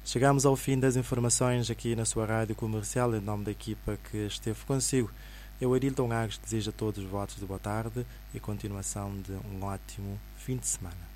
Chegamos ao fim das informações aqui na sua rádio comercial, em nome da equipa que esteve consigo. Eu, Arilton Agos, desejo a todos votos de boa tarde e continuação de um ótimo fim de semana.